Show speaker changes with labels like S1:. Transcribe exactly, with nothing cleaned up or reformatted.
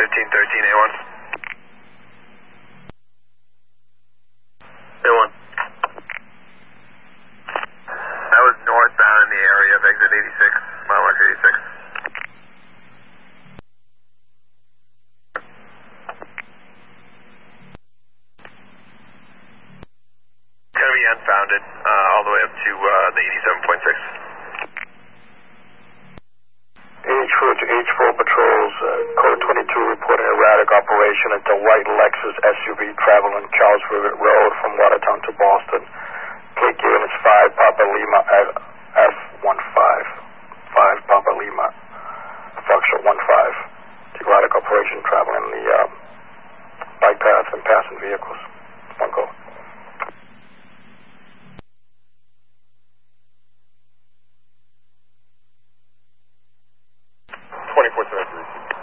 S1: fifteen thirteen A one. A one. That was northbound in the area of exit eighty-six, mile marker eighty-six. It's going to be unfounded uh, all the way up to uh, the eighty-seven point six.
S2: H four to H four patrols, uh, code twenty-two reporting erratic operation at the white Lexus S U V traveling Charles Rivet Road from Watertown to Boston. Plate given is five Papa Lima at F one five. five Papa Lima, Foxtrot one five. Erratic operation traveling the uh, bike paths and passing vehicles. One call.
S1: twenty-four seven three.